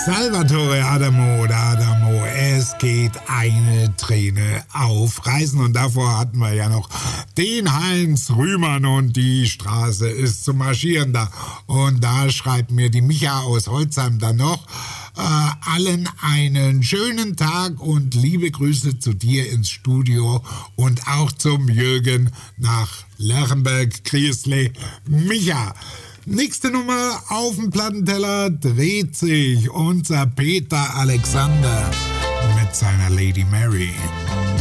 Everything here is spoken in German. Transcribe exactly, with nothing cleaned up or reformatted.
Salvatore Adamo oder Adamo, es geht eine Träne auf Reisen. Und davor hatten wir ja noch den Heinz Rühmann und die Straße ist zum Marschieren da. Und da schreibt mir die Micha aus Holzheim dann noch, äh, allen einen schönen Tag und liebe Grüße zu dir ins Studio und auch zum Jürgen nach Lerchenberg, Griesle, Micha. Nächste Nummer auf dem Plattenteller dreht sich unser Peter Alexander mit seiner Lady Mary.